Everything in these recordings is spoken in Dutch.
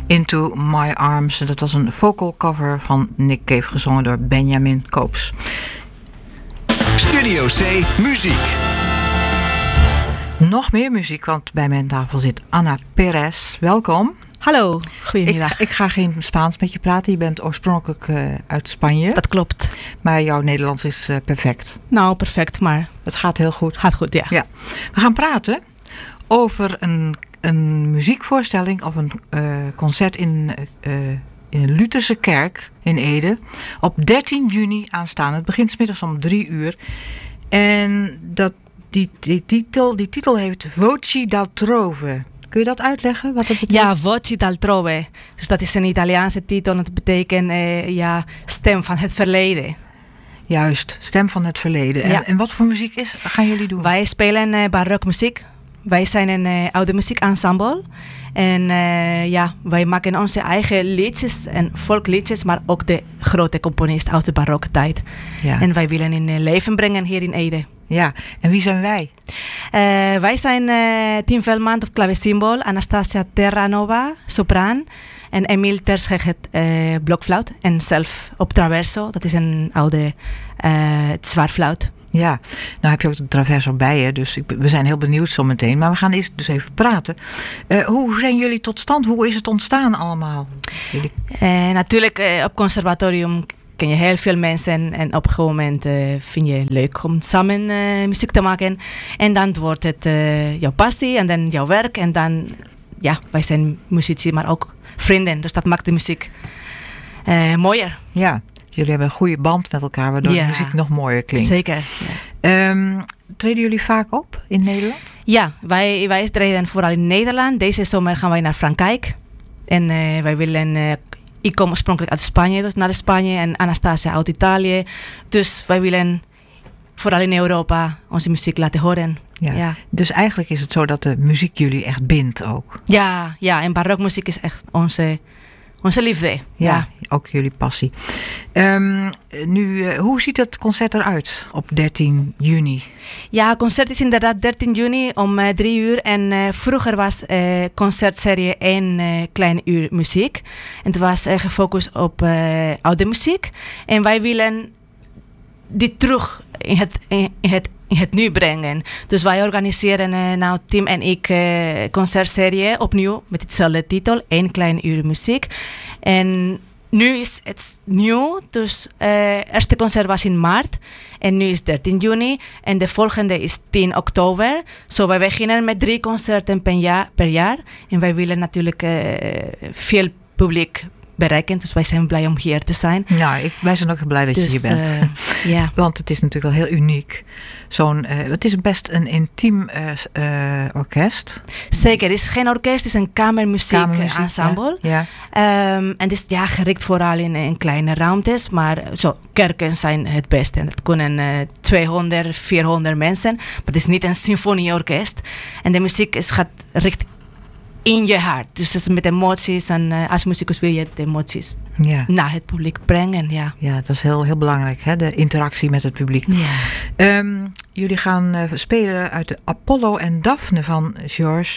Into My Arms. Dat was een vocal cover van Nick Cave, gezongen door Benjamin Koops. Studio C Muziek. Nog meer muziek, want bij mijn tafel zit Ana Perez. Welkom. Hallo, goedemiddag. Ik ga geen Spaans met je praten. Je bent oorspronkelijk uit Spanje. Dat klopt. Maar jouw Nederlands is perfect. Nou, perfect, maar... Het gaat heel goed. Gaat goed, ja. We gaan praten over een muziekvoorstelling of een concert in een Lutherse kerk in Ede. Op 13 juni aanstaan. Het begint 's middags om 3 uur. En die titel heeft Voci d'altrove. Kun je dat uitleggen? Wat het betekent? Ja, Voci d'altrove. Dus dat is een Italiaanse titel. Het betekent stem van het verleden. Juist, stem van het verleden. Ja. En wat voor muziek gaan jullie doen? Wij spelen barokmuziek. Wij zijn een oude muziekensemble. En wij maken onze eigen liedjes en volkliedjes, maar ook de grote componist uit de barokke tijd. Ja. En wij willen in leven brengen hier in Ede. Ja, en wie zijn wij? Wij zijn Tim Veldman op klavecimbal, Anastasia Terranova, sopraan en Emil Terscheget, blokfluit en zelf op traverso, dat is een oude zwaardfluit. Ja, nou heb je ook de traverso bij je, dus we zijn heel benieuwd zo meteen. Maar we gaan eerst dus even praten. Hoe zijn jullie tot stand? Hoe is het ontstaan allemaal? Natuurlijk op conservatorium ken je heel veel mensen en op een gegeven moment vind je het leuk om samen muziek te maken. En dan wordt het jouw passie en dan jouw werk. En dan, wij zijn muzici, maar ook vrienden. Dus dat maakt de muziek mooier. Ja, jullie hebben een goede band met elkaar, waardoor de muziek nog mooier klinkt. Zeker. Ja. Treden jullie vaak op in Nederland? Ja, wij treden vooral in Nederland. Deze zomer gaan wij naar Frankrijk. En wij willen... ik kom oorspronkelijk uit Spanje, dus naar Spanje. En Anastasia uit Italië. Dus wij willen vooral in Europa onze muziek laten horen. Ja. Dus eigenlijk is het zo dat de muziek jullie echt bindt ook. Ja, en barokmuziek is echt onze liefde. Ja, ook jullie passie. Hoe ziet het concert eruit op 13 juni? Ja, het concert is inderdaad 13 juni om 3 uur. En vroeger was concertserie 1 klein uur muziek. En het was gefocust op oude muziek. En wij willen die terug in het nu brengen. Dus wij organiseren Tim en ik concertserie opnieuw met hetzelfde titel, 1 klein uur muziek. En nu is het nieuw, dus het eerste concert was in maart en nu is 13 juni en de volgende is 10 oktober. Zo wij beginnen met 3 concerten per jaar en wij willen natuurlijk veel publiek bereiken. Dus wij zijn blij om hier te zijn. Nou, wij zijn ook blij dat je hier bent. Want het is natuurlijk wel heel uniek. Het is best een intiem orkest. Zeker, het is geen orkest, het is een kamermuziek ensemble. Ja. En het is gericht vooral in kleine ruimtes, maar kerken zijn het beste. Het kunnen 200, 400 mensen, maar het is niet een symfonieorkest. En de muziek gaat richt in je hart. Dus met emoties. En als muzikus wil je de emoties naar het publiek brengen. Ja, dat is heel, heel belangrijk. Hè? De interactie met het publiek. Ja. Jullie gaan spelen uit de Apollo en Daphne van George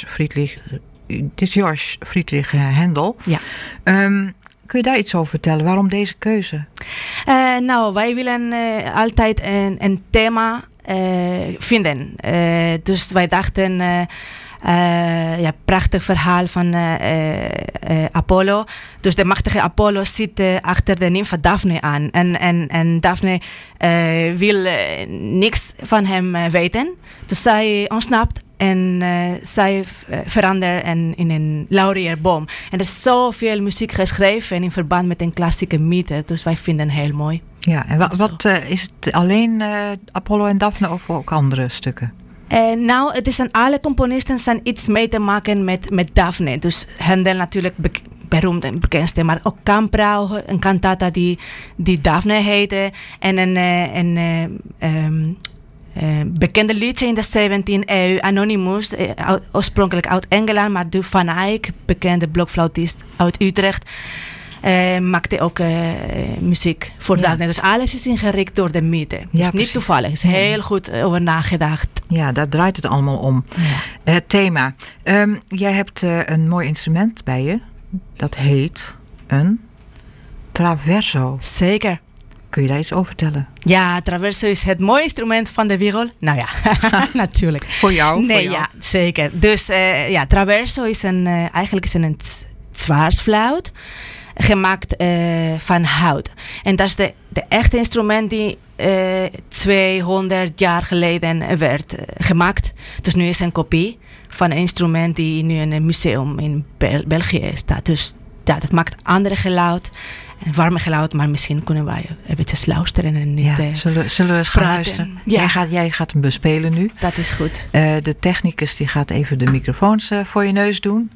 Friedrich Händel. Ja. Kun je daar iets over vertellen? Waarom deze keuze? Wij willen altijd een thema vinden. Dus wij dachten... prachtig verhaal van Apollo. Dus de machtige Apollo zit achter de nymfe Daphne aan. En Daphne wil niks van hem weten. Dus zij ontsnapt en zij verandert in een laurierboom. En er is zoveel muziek geschreven in verband met een klassieke mythe. Dus wij vinden het heel mooi. Ja, en wat is het alleen Apollo en Daphne of ook andere stukken? Het is alle componisten zijn iets mee te maken met Daphne. Dus Händel natuurlijk beroemd en bekendste, maar ook Campra, een cantata die Daphne heette. En een bekende liedje in de 17e eeuw, Anonymous, oorspronkelijk uit Engeland, maar door Van Eyck, bekende blokfluitist uit Utrecht. Maakte ook muziek voor Daphne. Dus alles is ingericht door de mythe. Het is niet toevallig. Het is heel goed over nagedacht. Ja, daar draait het allemaal om. Ja. Het thema. Jij hebt een mooi instrument bij je. dat heet een traverso. Zeker. Kun je daar iets over vertellen? Ja, traverso is het mooie instrument van de wereld. Nou ja, natuurlijk. Voor jou? Nee, voor jou. ja, zeker. Dus traverso is eigenlijk is een zwaardsfluit gemaakt van hout. En dat is de echte instrument die 200 jaar geleden werd gemaakt. Dus nu is een kopie van een instrument die nu in een museum in België staat. Dus ja, dat maakt andere geluid. Een warme geluid, maar misschien kunnen wij een beetje luisteren en niet zullen we eens gaan luisteren? Ja. Jij gaat hem bespelen nu. Dat is goed. De technicus die gaat even de microfoons voor je neus doen.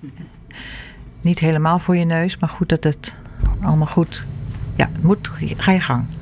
Niet helemaal voor je neus, maar goed dat het allemaal goed... Ja, ga je gang.